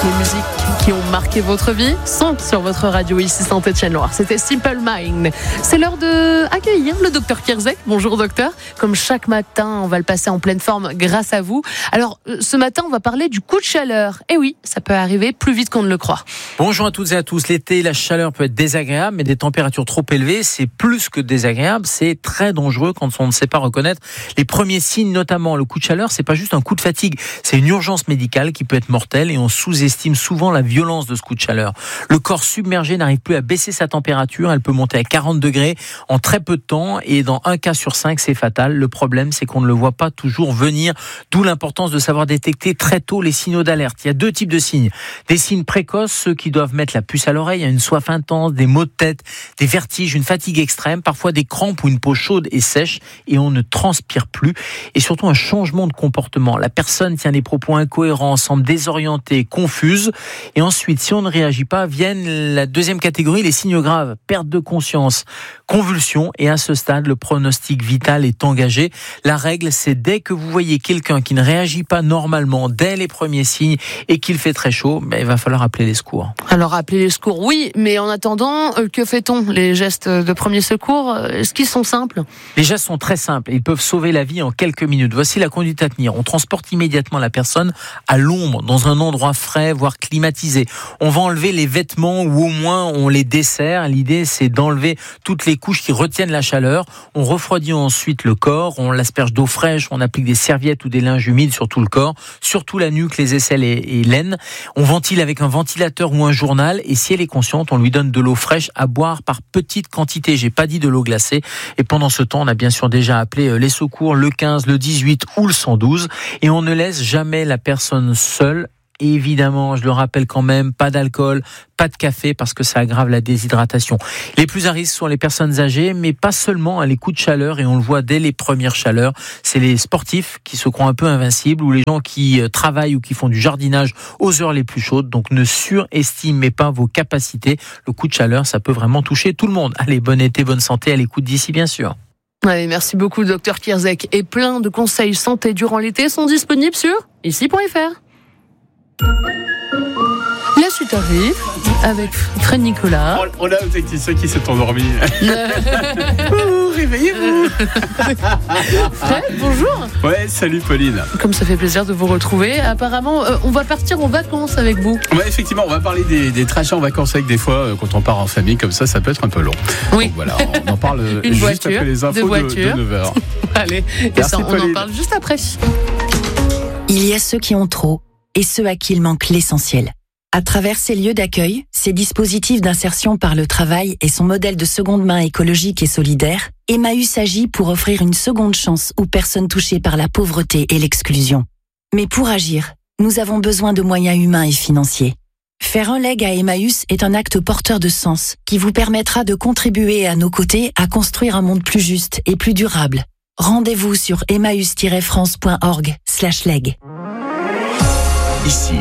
Les musiques qui ont marqué votre vie sont sur votre radio ici Saint-Étienne-Loire. C'était Simple Mind. C'est l'heure d'accueillir le docteur Kierzek. Bonjour docteur. Comme chaque matin, on va le passer en pleine forme grâce à vous. Alors, ce matin, on va parler du coup de chaleur. Et oui, ça peut arriver plus vite qu'on ne le croit. Bonjour à toutes et à tous. L'été, la chaleur peut être désagréable, mais des températures trop élevées, c'est plus que désagréable. C'est très dangereux quand on ne sait pas reconnaître les premiers signes, notamment le coup de chaleur. C'est pas juste un coup de fatigue, c'est une urgence médicale qui peut être mortelle et on sous-estime souvent la violence de ce coup de chaleur. Le corps submergé n'arrive plus à baisser sa température. Elle peut monter à 40 degrés en très peu de temps et dans un cas sur 5, c'est fatal. Le problème, c'est qu'on ne le voit pas toujours venir, d'où l'importance de savoir détecter très tôt les signaux d'alerte. Il y a deux types de signes. Des signes précoces, ceux qui doivent mettre la puce à l'oreille, une soif intense, des maux de tête, des vertiges, une fatigue extrême, parfois des crampes ou une peau chaude et sèche et on ne transpire plus. Et surtout un changement de comportement. La personne tient des propos incohérents, semble désorientée, confuse. Et ensuite, si on ne réagit pas, viennent la deuxième catégorie, les signes graves, perte de conscience, convulsion. Et à ce stade, le pronostic vital est engagé. La règle, c'est dès que vous voyez quelqu'un qui ne réagit pas normalement, dès les premiers signes et qu'il fait très chaud, il va falloir appeler les secours. Alors, appeler les secours, oui, mais en attendant, que fait-on ? Les gestes de premier secours, est-ce qu'ils sont simples ? Les gestes sont très simples. Ils peuvent sauver la vie en quelques minutes. Voici la conduite à tenir. On transporte immédiatement la personne à l'ombre, dans un endroit frais, voire climatisé. On va enlever les vêtements ou au moins on les dessert. L'idée, c'est d'enlever toutes les couches qui retiennent la chaleur. On refroidit ensuite le corps. On l'asperge d'eau fraîche. On applique des serviettes ou des linges humides sur tout le corps, surtout la nuque, les aisselles et l'aine. On ventile avec un ventilateur ou un journal. Et si elle est consciente, on lui donne de l'eau fraîche à boire par petites quantités. J'ai pas dit de l'eau glacée. Et pendant ce temps, on a bien sûr déjà appelé les secours, le 15, le 18 ou le 112. Et on ne laisse jamais la personne seule. Et évidemment, je le rappelle quand même, pas d'alcool, pas de café parce que ça aggrave la déshydratation. Les plus à risque sont les personnes âgées, mais pas seulement, les coups de chaleur, et on le voit dès les premières chaleurs. C'est les sportifs qui se croient un peu invincibles ou les gens qui travaillent ou qui font du jardinage aux heures les plus chaudes. Donc ne surestimez pas vos capacités. Le coup de chaleur, ça peut vraiment toucher tout le monde. Allez, bon été, bonne santé, à l'écoute d'ici bien sûr. Ouais, merci beaucoup, docteur Kierzek. Et plein de conseils santé durant l'été sont disponibles sur ici.fr. La suite arrive avec Fred Nicolas. On a un technicien qui s'est endormi. Réveillez-vous. Fred, bonjour. Ouais, salut Pauline. Comme ça fait plaisir de vous retrouver. Apparemment, on va partir en vacances avec vous. Ouais, effectivement, on va parler des trajets en vacances avec des fois, quand on part en famille comme ça peut être un peu long. Oui. Donc voilà, on en parle Une juste voiture, après les infos de 9h. Allez, et ça, on en parle juste après. Il y a ceux qui ont trop et ceux à qui il manque l'essentiel. À travers ces lieux d'accueil, ces dispositifs d'insertion par le travail et son modèle de seconde main écologique et solidaire, Emmaüs agit pour offrir une seconde chance aux personnes touchées par la pauvreté et l'exclusion. Mais pour agir, nous avons besoin de moyens humains et financiers. Faire un leg à Emmaüs est un acte porteur de sens qui vous permettra de contribuer à nos côtés à construire un monde plus juste et plus durable. Rendez-vous sur emmaüs-france.org/leg. Ici,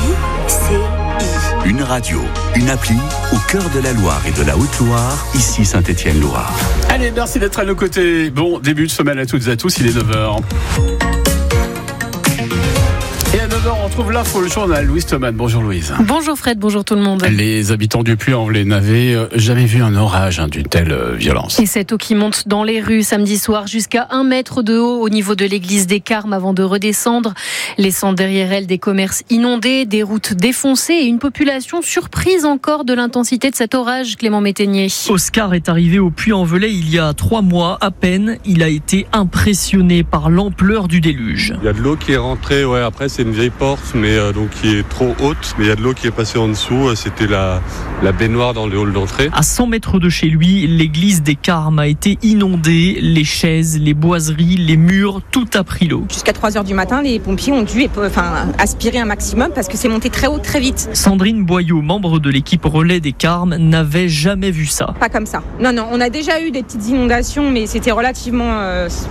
une radio, une appli au cœur de la Loire et de la Haute-Loire, ici Saint-Étienne-Loire. Allez, merci d'être à nos côtés. Bon début de semaine à toutes et à tous, il est 9h. Et à 9h, on retrouve l'info, le journal. Louise Thoman. Bonjour Louise. Bonjour Fred, bonjour tout le monde. Les habitants du Puy-en-Velay n'avaient jamais vu un orage d'une telle violence. Et cette eau qui monte dans les rues samedi soir jusqu'à 1 mètre de haut au niveau de l'église des Carmes avant de redescendre, laissant derrière elle des commerces inondés, des routes défoncées et une population surprise encore de l'intensité de cet orage, Clément Métainier. Oscar est arrivé au Puy-en-Velay il y a 3 mois à peine. Il a été impressionné par l'ampleur du déluge. Il y a de l'eau qui est rentrée, après c'est une vieille porte, mais donc qui est trop haute. Mais il y a de l'eau qui est passée en dessous. C'était la baignoire dans le hall d'entrée. À 100 mètres de chez lui, l'église des Carmes a été inondée. Les chaises, les boiseries, les murs, tout a pris l'eau. Jusqu'à 3h du matin, les pompiers ont dû aspirer un maximum parce que c'est monté très haut, très vite. Sandrine Boyot, membre de l'équipe relais des Carmes, n'avait jamais vu ça. Pas comme ça. Non, on a déjà eu des petites inondations, mais c'était relativement cool.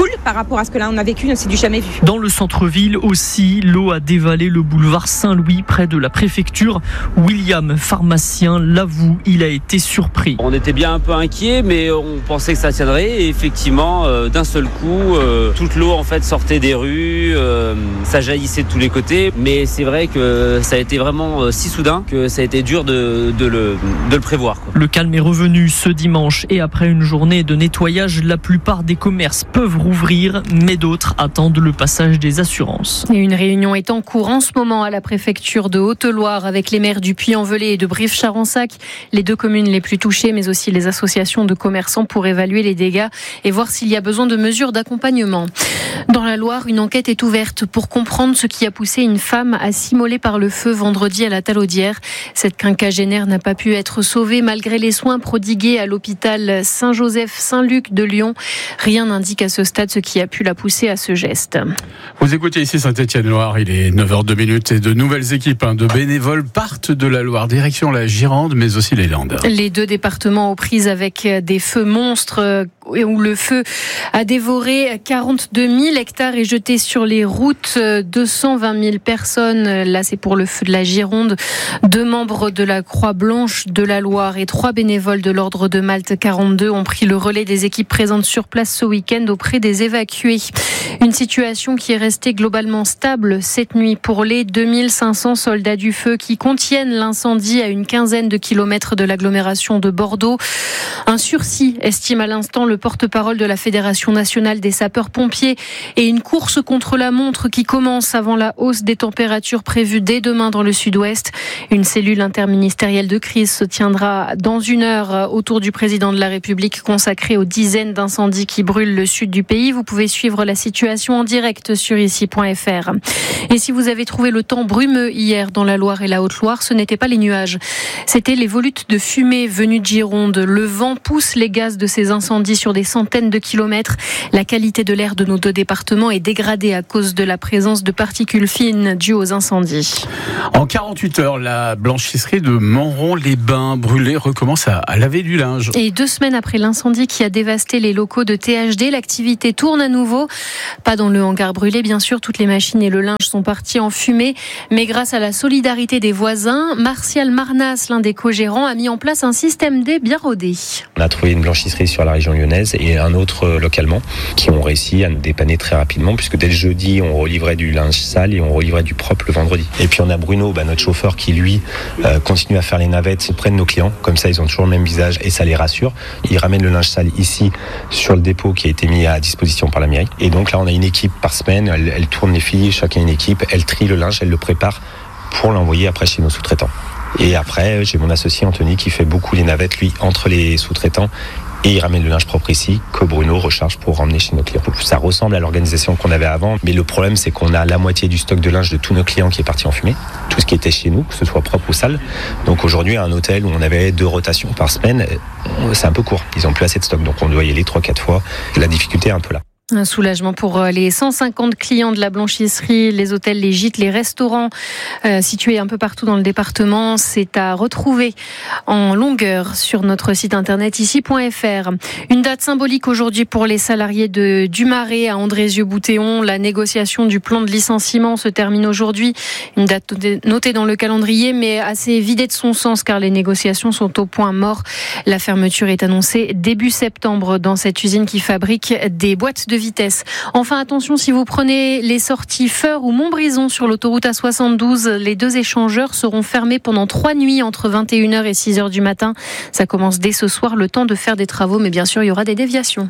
cool par rapport à ce que là on a vécu, c'est du jamais vu. Dans le centre-ville aussi, l'eau a dévalé le boulevard Saint-Louis près de la préfecture. William, pharmacien, l'avoue, il a été surpris. On était bien un peu inquiets, mais on pensait que ça tiendrait. Et effectivement, d'un seul coup, toute l'eau en fait sortait des rues, ça jaillissait de tous les côtés. Mais c'est vrai que ça a été vraiment si soudain que ça a été dur de le prévoir, quoi. Le calme est revenu ce dimanche et après une journée de nettoyage, la plupart des commerces peuvent rouvrir, mais d'autres attendent le passage des assurances. Et une réunion est en cours en ce moment à la préfecture de Haute-Loire avec les maires du Puy-en-Velay et de Brive-Charensac, les deux communes les plus touchées, mais aussi les associations de commerçants pour évaluer les dégâts et voir s'il y a besoin de mesures d'accompagnement. Dans la Loire, une enquête est ouverte pour comprendre ce qui a poussé une femme à s'immoler par le feu vendredi à la Talaudière. Cette quinquagénaire n'a pas pu être sauvée malgré les soins prodigués à l'hôpital Saint-Joseph-Saint-Luc de Lyon. Rien n'indique à ce stade ce qui a pu la pousser à ce geste. Vous écoutez ici Saint-Étienne-Loire, il est 9h02 et de nouvelles équipes de bénévoles partent de la Loire, direction la Gironde, mais aussi les Landes. Les deux départements aux prises avec des feux monstres où le feu a dévoré 42 000 hectares et jeté sur les routes 220 000 personnes. Là, c'est pour le feu de la Gironde. 2 membres de la Croix-Blanche de la Loire et 3 bénévoles de l'Ordre de Malte 42 ont pris le relais des équipes présentes sur place ce week-end auprès des évacués. Une situation qui est restée globalement stable cette nuit pour les 2500 soldats du feu qui contiennent l'incendie à une quinzaine de kilomètres de l'agglomération de Bordeaux. Un sursis, estime à l'instant le porte-parole de la Fédération nationale des sapeurs-pompiers, et une course contre la montre qui commence avant la hausse des températures prévues dès demain dans le sud-ouest. Une cellule interministérielle de crise se tiendra dans 1 heure autour du président de la République consacrée aux dizaines d'incendies qui brûlent le sud du pays. Vous pouvez suivre la situation en direct sur ici.fr. Et si vous avez trouvé le temps brumeux hier dans la Loire et la Haute-Loire, ce n'était pas les nuages. C'était les volutes de fumée venues de Gironde. Le vent pousse les gaz de ces incendies sur des centaines de kilomètres. La qualité de l'air de nos deux départements est dégradée à cause de la présence de particules fines dues aux incendies. En 48 heures, la blanchisserie de Monron-les-Bains brûlée recommence à laver du linge. Et 2 semaines après l'incendie qui a dévasté les locaux de THD, l'activité tourne à nouveau. Pas dans le hangar brûlé, bien sûr, toutes les machines et le linge sont partis en fumée. Mais grâce à la solidarité des voisins, Martial Marnas, l'un des co-gérants, a mis en place un système D bien rodé. On a trouvé une blanchisserie sur la région lyonnaise et un autre localement qui ont réussi à nous dépanner très rapidement, puisque dès le jeudi, on relivrait du linge sale et on relivrait du propre le vendredi. Et puis on a Bruno, notre chauffeur, qui lui continue à faire les navettes auprès de nos clients. Comme ça, ils ont toujours le même visage et ça les rassure. Il ramène le linge sale ici sur le dépôt qui a été mis à disposition par la mairie. Et donc là, on a une équipe par semaine. Elle tourne les filles, chacun une équipe. Elle trie le linge, elle le prépare pour l'envoyer après chez nos sous-traitants. Et après, j'ai mon associé Anthony qui fait beaucoup les navettes, lui, entre les sous-traitants. Et il ramène le linge propre ici, que Bruno recharge pour ramener chez nos clients. Ça ressemble à l'organisation qu'on avait avant, mais le problème c'est qu'on a la moitié du stock de linge de tous nos clients qui est parti en fumée, tout ce qui était chez nous, que ce soit propre ou sale. Donc aujourd'hui, à un hôtel où on avait 2 rotations par semaine, c'est un peu court. Ils n'ont plus assez de stock, donc on doit y aller 3-4 fois. La difficulté est un peu là. Un soulagement pour les 150 clients de la blanchisserie, les hôtels, les gîtes, les restaurants situés un peu partout dans le département. C'est à retrouver en longueur sur notre site internet ici.fr. Une date symbolique aujourd'hui pour les salariés de Dumaré à Andrézieux-Boutéon. La négociation du plan de licenciement se termine aujourd'hui. Une date notée dans le calendrier mais assez vidée de son sens car les négociations sont au point mort. La fermeture est annoncée début septembre dans cette usine qui fabrique des boîtes de vitesse. Enfin, attention, si vous prenez les sorties Feur ou Montbrison sur l'autoroute A72, les 2 échangeurs seront fermés pendant 3 nuits entre 21h et 6h du matin. Ça commence dès ce soir, le temps de faire des travaux, mais bien sûr, il y aura des déviations.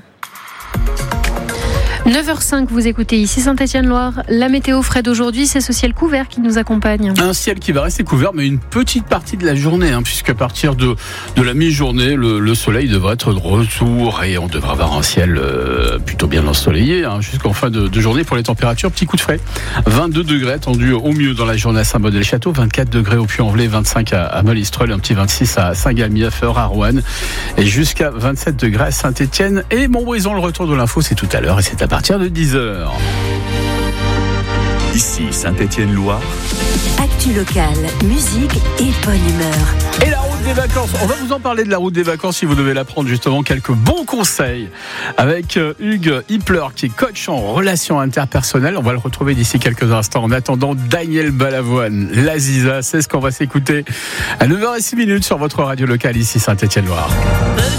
9h05, vous écoutez ici Saint-Étienne-Loire. La météo frais d'aujourd'hui, c'est ce ciel couvert qui nous accompagne. Un ciel qui va rester couvert, mais une petite partie de la journée, puisqu'à partir de la mi-journée, le soleil devrait être de retour et on devrait avoir un ciel plutôt bien ensoleillé jusqu'en fin de journée. Pour les températures, petit coup de frais. 22 degrés attendus au mieux dans la journée à Saint-Baudel-Château, 24 degrés au Puy-en-Velay, 25 à Molistrol, un petit 26 à Saint-Galmier, à Feur, à Roanne, et jusqu'à 27 degrés à Saint-Étienne et Montbrison. Le retour de l'info, c'est tout à l'heure et c'est à partir de 10h. Ici Saint-Étienne-Loire. Actu locale, musique et bonne humeur. Et la route des vacances, on va vous en parler de la route des vacances si vous devez la prendre, justement quelques bons conseils avec Hugues Hippler qui est coach en relations interpersonnelles. On va le retrouver d'ici quelques instants. En attendant, Daniel Balavoine, l'Aziza, c'est ce qu'on va s'écouter à 9h06 sur votre radio locale ici Saint-Étienne-Loire.